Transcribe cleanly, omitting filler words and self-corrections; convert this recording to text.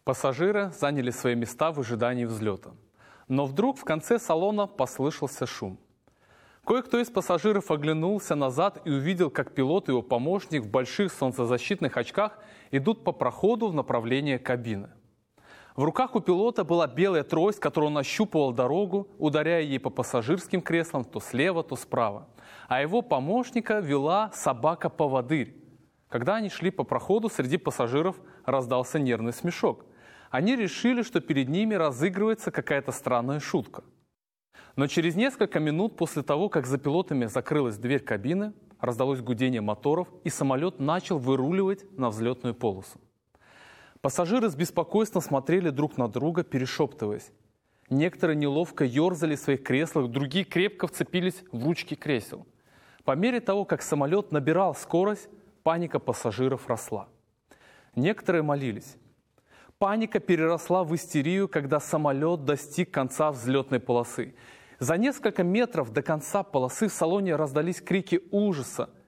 Пассажиры заняли свои места в ожидании взлета. Но вдруг в конце салона послышался шум. Кое-кто из пассажиров оглянулся назад и увидел, как пилот и его помощник в больших солнцезащитных очках идут по проходу в направлении кабины. В руках у пилота была белая трость, которой он ощупывал дорогу, ударяя ей по пассажирским креслам то слева, то справа. А его помощника вела собака-поводырь. Когда они шли по проходу, среди пассажиров раздался нервный смешок. Они решили, что перед ними разыгрывается какая-то странная шутка. Но через несколько минут после того, как за пилотами закрылась дверь кабины, раздалось гудение моторов, и самолет начал выруливать на взлетную полосу. Пассажиры с беспокойством смотрели друг на друга, перешептываясь. Некоторые неловко ерзали в своих креслах, другие крепко вцепились в ручки кресел. По мере того, как самолет набирал скорость, паника пассажиров росла. Некоторые молились. Паника переросла в истерию, когда самолет достиг конца взлетной полосы. За несколько метров до конца полосы в салоне раздались крики ужаса.